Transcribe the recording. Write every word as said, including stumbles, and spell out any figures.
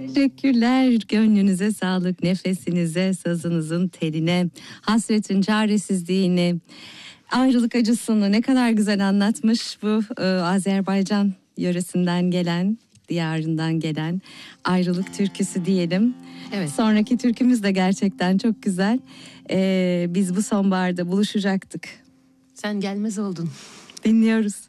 Teşekkürler. Gönlünüze sağlık, nefesinize, sazınızın teline, hasretin çaresizliğini, ayrılık acısını ne kadar güzel anlatmış bu e, Azerbaycan yöresinden gelen, diyarından gelen ayrılık türküsü diyelim. Evet. Sonraki türkümüz de gerçekten çok güzel. E, biz bu sonbaharda buluşacaktık. Sen gelmez oldun. Dinliyoruz.